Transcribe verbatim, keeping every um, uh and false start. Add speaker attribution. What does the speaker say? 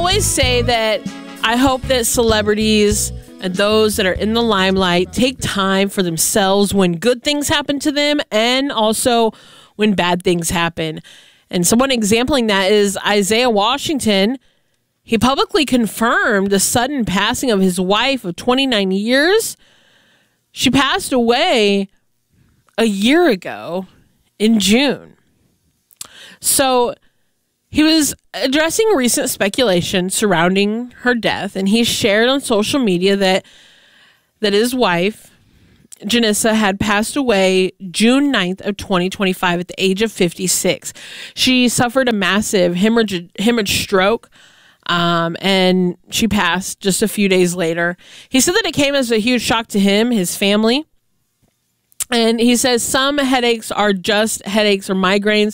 Speaker 1: always say that I hope that celebrities and those that are in the limelight take time for themselves when good things happen to them and also when bad things happen. And so one exampling that is Isaiah Washington. He publicly confirmed the sudden passing of his wife of twenty-nine years. She passed away a year ago in June. So he was addressing recent speculation surrounding her death, and he shared on social media that that his wife, Janissa, had passed away June ninth of twenty twenty-five at the age of fifty-six. She suffered a massive hemorrhage, hemorrhage stroke, um, and she passed just a few days later. He said that it came as a huge shock to him, his family, and he says some headaches are just headaches or migraines.